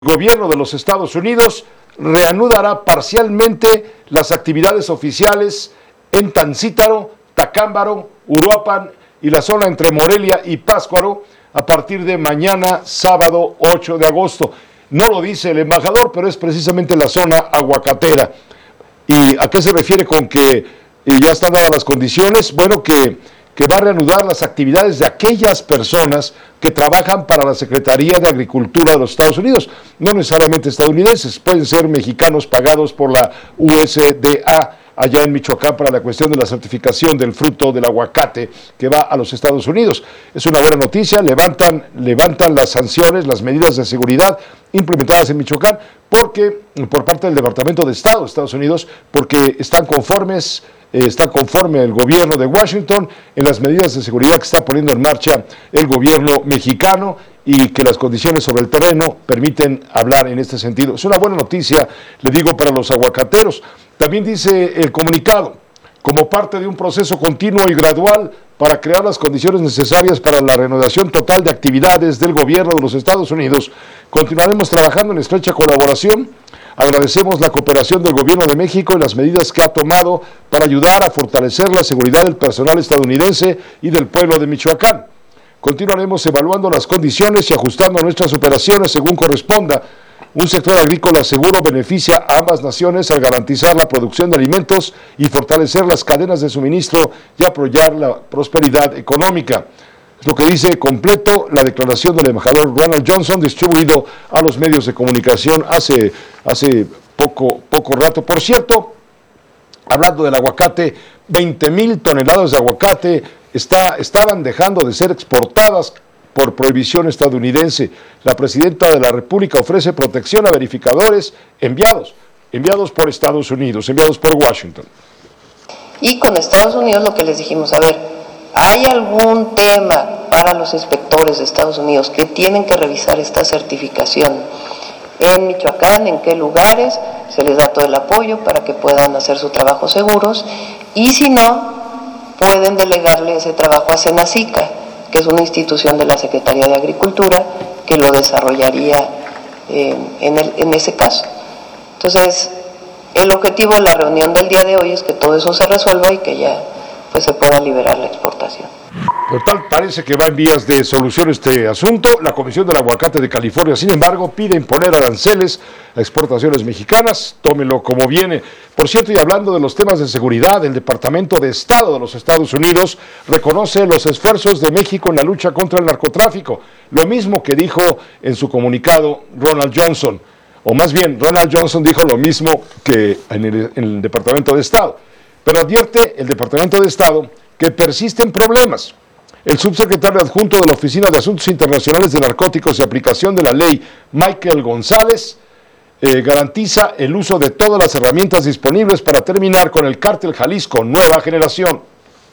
gobierno de los Estados Unidos reanudará parcialmente las actividades oficiales en Tancítaro, Tacámbaro, Uruapan y la zona entre Morelia y Pátzcuaro a partir de mañana, sábado 8 de agosto. No lo dice el embajador, pero es precisamente la zona aguacatera. ¿Y a qué se refiere con que ya están dadas las condiciones? Bueno, que va a reanudar las actividades de aquellas personas que trabajan para la Secretaría de Agricultura de los Estados Unidos, no necesariamente estadounidenses, pueden ser mexicanos pagados por la USDA allá en Michoacán para la cuestión de la certificación del fruto del aguacate que va a los Estados Unidos. Es una buena noticia, levantan las sanciones, las medidas de seguridad implementadas en Michoacán por parte del Departamento de Estado de Estados Unidos, porque está conforme el gobierno de Washington en las medidas de seguridad que está poniendo en marcha el gobierno mexicano y que las condiciones sobre el terreno permiten hablar en este sentido. Es una buena noticia, le digo, para los aguacateros. También dice el comunicado, como parte de un proceso continuo y gradual para crear las condiciones necesarias para la reanudación total de actividades del gobierno de los Estados Unidos, continuaremos trabajando en estrecha colaboración. Agradecemos la cooperación del Gobierno de México y las medidas que ha tomado para ayudar a fortalecer la seguridad del personal estadounidense y del pueblo de Michoacán. Continuaremos evaluando las condiciones y ajustando nuestras operaciones según corresponda. Un sector agrícola seguro beneficia a ambas naciones al garantizar la producción de alimentos y fortalecer las cadenas de suministro y apoyar la prosperidad económica. Es lo que dice completo la declaración del embajador Ronald Johnson, distribuido a los medios de comunicación hace poco rato. Por cierto, hablando del aguacate, 20,000 toneladas de aguacate estaban dejando de ser exportadas por prohibición estadounidense. La presidenta de la República ofrece protección a verificadores enviados por Estados Unidos, enviados por Washington. Y con Estados Unidos lo que les dijimos, a ver, ¿hay algún tema para los inspectores de Estados Unidos que tienen que revisar esta certificación en Michoacán? ¿En qué lugares? Se les da todo el apoyo para que puedan hacer su trabajo seguros, y si no, pueden delegarle ese trabajo a Senacica, que es una institución de la Secretaría de Agricultura que lo desarrollaría en ese caso. Entonces, el objetivo de la reunión del día de hoy es que todo eso se resuelva y que ya pues se pueda liberar la exportación. Por tal, parece que va en vías de solución este asunto. La Comisión del Aguacate de California, sin embargo, pide imponer aranceles a exportaciones mexicanas. Tómelo como viene. Por cierto, y hablando de los temas de seguridad, el Departamento de Estado de los Estados Unidos reconoce los esfuerzos de México en la lucha contra el narcotráfico. Lo mismo que dijo en su comunicado Ronald Johnson. O más bien, Ronald Johnson dijo lo mismo que en el Departamento de Estado. Pero advierte el Departamento de Estado que persisten problemas. El subsecretario adjunto de la Oficina de Asuntos Internacionales de Narcóticos y Aplicación de la Ley, Michael González, garantiza el uso de todas las herramientas disponibles para terminar con el cártel Jalisco Nueva Generación.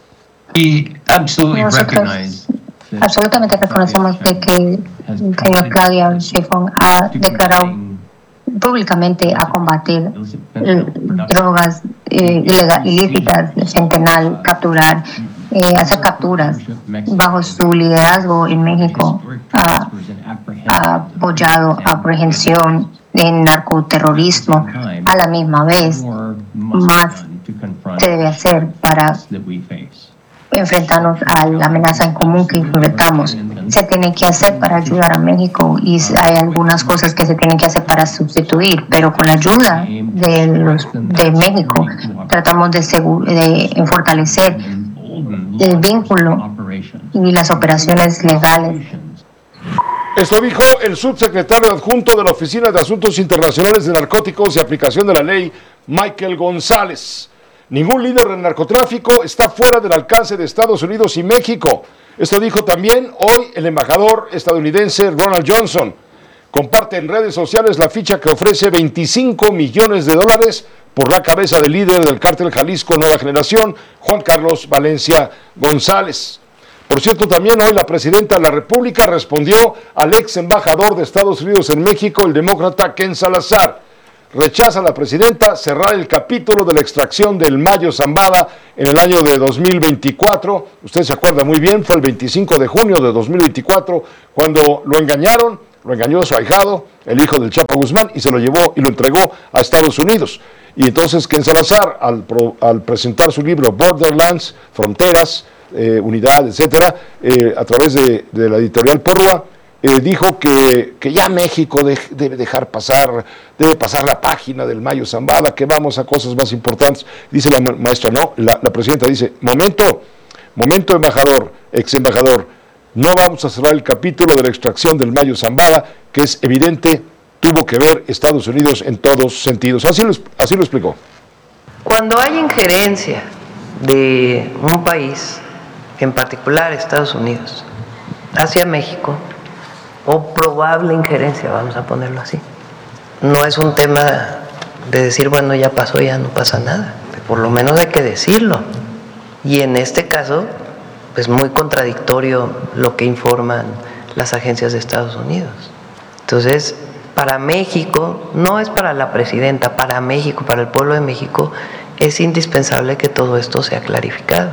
Absolutamente reconocemos de que el señor Claudio Sheinbaum ha declarado públicamente a combatir drogas ilícitas, fentanil, capturar, hacer capturas. Bajo su liderazgo en México ha apoyado aprehensión en narcoterrorismo. A la misma vez, más se debe hacer para enfrentarnos a la amenaza en común que enfrentamos. Se tiene que hacer para ayudar a México y hay algunas cosas que se tienen que hacer para sustituir, pero con la ayuda de México tratamos de fortalecer el vínculo y las operaciones legales. Esto dijo el subsecretario adjunto de la Oficina de Asuntos Internacionales de Narcóticos y Aplicación de la Ley, Michael González. Ningún líder del narcotráfico está fuera del alcance de Estados Unidos y México. Esto dijo también hoy el embajador estadounidense Ronald Johnson. Comparte en redes sociales la ficha que ofrece $25 millones por la cabeza del líder del cártel Jalisco Nueva Generación, Juan Carlos Valencia González. Por cierto, también hoy la presidenta de la República respondió al ex embajador de Estados Unidos en México, el demócrata Ken Salazar. Rechaza la presidenta cerrar el capítulo de la extracción del Mayo Zambada en el año de 2024. Usted se acuerda muy bien, fue el 25 de junio de 2024 cuando lo engañaron, lo engañó su ahijado, el hijo del Chapo Guzmán, y se lo llevó y lo entregó a Estados Unidos. Y entonces Ken Salazar, al presentar su libro Borderlands, Fronteras, Unidad, etcétera, a través de la editorial Porrúa, dijo que ya México debe dejar pasar, debe pasar la página del Mayo Zambada, que vamos a cosas más importantes. Dice la maestra, no, la presidenta dice, momento embajador, ex embajador, no vamos a cerrar el capítulo de la extracción del Mayo Zambada, que es evidente, tuvo que ver Estados Unidos en todos sentidos. Así lo explicó. Cuando hay injerencia de un país, en particular Estados Unidos, hacia México, o probable injerencia, vamos a ponerlo así, no es un tema de decir, bueno, ya pasó, ya no pasa nada. Por lo menos hay que decirlo. Y en este caso, pues muy contradictorio lo que informan las agencias de Estados Unidos. Entonces, para México, no es para la presidenta, para México, para el pueblo de México, es indispensable que todo esto sea clarificado.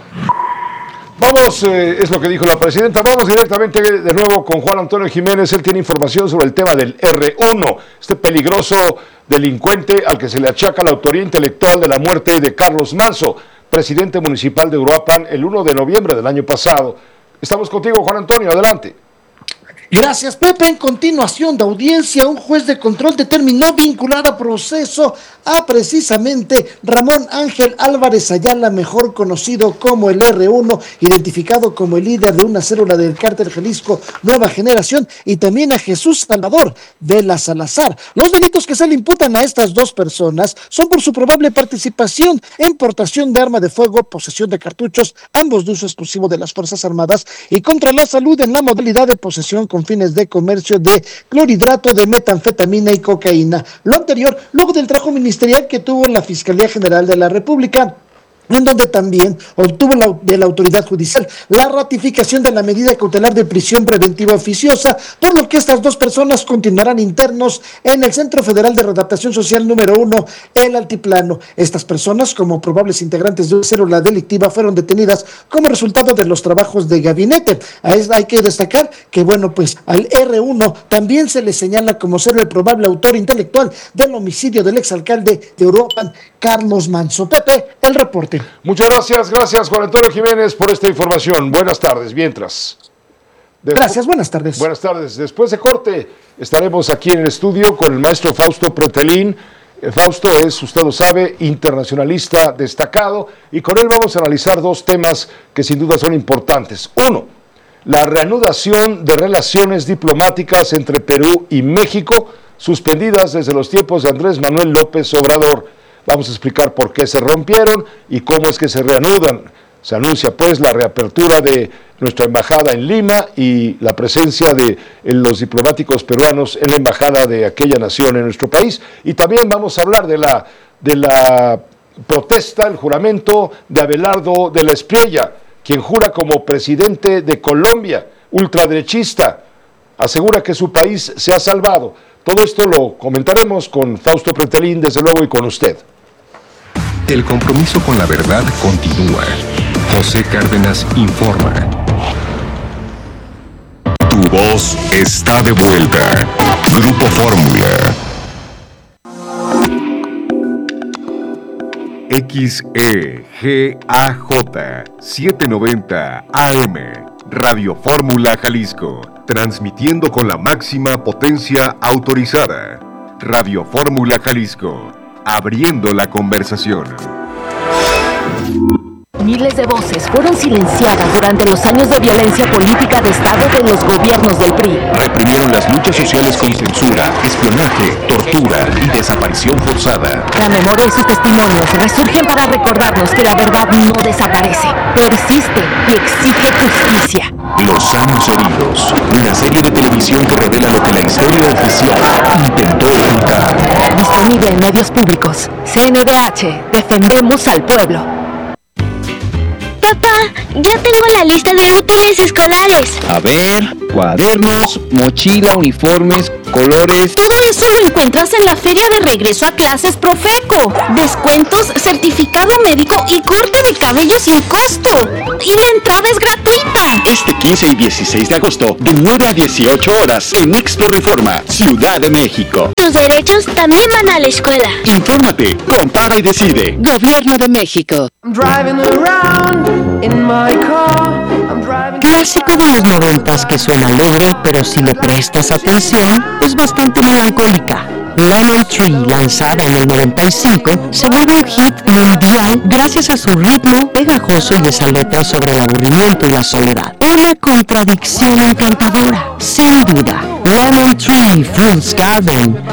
Vamos, es lo que dijo la presidenta. Vamos directamente de nuevo con Juan Antonio Jiménez. Él tiene información sobre el tema del R1, este peligroso delincuente al que se le achaca la autoría intelectual de la muerte de Carlos Manso, presidente municipal de Uruapan, el 1 de noviembre del año pasado. Estamos contigo, Juan Antonio, adelante. Gracias, Pepe. En continuación de audiencia, un juez de control determinó vincular a proceso a precisamente Ramón Ángel Álvarez Ayala, mejor conocido como el R1, identificado como el líder de una célula del cártel Jalisco Nueva Generación, y también a Jesús Salvador Vela Salazar. Los delitos que se le imputan a estas dos personas son por su probable participación en portación de arma de fuego, posesión de cartuchos, ambos de uso exclusivo de las Fuerzas Armadas, y contra la salud en la modalidad de posesión con fines de comercio de clorhidrato de metanfetamina y cocaína. Lo anterior, luego del trabajo ministerial que tuvo la Fiscalía General de la República, en donde también obtuvo de la autoridad judicial la ratificación de la medida cautelar de prisión preventiva oficiosa, por lo que estas dos personas continuarán internos en el Centro Federal de Readaptación Social número 1, El Altiplano. Estas personas, como probables integrantes de una célula delictiva, fueron detenidas como resultado de los trabajos de gabinete. Hay que destacar que, bueno, pues al R1 también se le señala como ser el probable autor intelectual del homicidio del exalcalde de Uruapan, Carlos Manso. Pepe, el reporte. Muchas gracias Juan Antonio Jiménez por esta información. Buenas tardes, mientras. Gracias, buenas tardes. Buenas tardes. Después de corte estaremos aquí en el estudio con el maestro Fausto Pretelín. Fausto es, usted lo sabe, internacionalista destacado, y con él vamos a analizar dos temas que sin duda son importantes. Uno, la reanudación de relaciones diplomáticas entre Perú y México, suspendidas desde los tiempos de Andrés Manuel López Obrador. Vamos a explicar por qué se rompieron y cómo es que se reanudan. Se anuncia pues la reapertura de nuestra embajada en Lima y la presencia de los diplomáticos peruanos en la embajada de aquella nación en nuestro país. Y también vamos a hablar de la protesta, el juramento de Abelardo de la Espriella, quien jura como presidente de Colombia, ultraderechista, asegura que su país se ha salvado. Todo esto lo comentaremos con Fausto Pretelín, desde luego, y con usted. El compromiso con la verdad continúa. José Cárdenas informa. Tu voz está de vuelta. Grupo Fórmula. XEGAJ 790 AM. Radio Fórmula Jalisco. Transmitiendo con la máxima potencia autorizada. Radio Fórmula Jalisco. Abriendo la conversación. Miles de voces fueron silenciadas durante los años de violencia política de Estado de los gobiernos del PRI. Reprimieron las luchas sociales con censura, espionaje, tortura y desaparición forzada. La memoria y sus testimonios resurgen para recordarnos que la verdad no desaparece, persiste y exige justicia. Los años heridos, una serie de televisión que revela lo que la historia oficial intentó ocultar. Disponible en medios públicos. CNDH, defendemos al pueblo. Papá, ya tengo la lista de útiles escolares. A ver, cuadernos, mochila, uniformes, colores. Todo eso lo encuentras en la feria de regreso a clases Profeco. Descuentos, certificado médico y corte de cabello sin costo. Y la entrada es gratuita. Este 15 y 16 de agosto, de 9 a 18 horas, en Expo Reforma, Ciudad de México. Tus derechos también van a la escuela. Infórmate, compara y decide. Gobierno de México. Clásico de los 90 que suena alegre, pero si le prestas atención, es bastante melancólica. Lemon Tree, lanzada en el 95, se vuelve un hit mundial gracias a su ritmo pegajoso y esa letra sobre el aburrimiento y la soledad. Una contradicción encantadora, sin duda. Lemon Tree, Fool's Garden,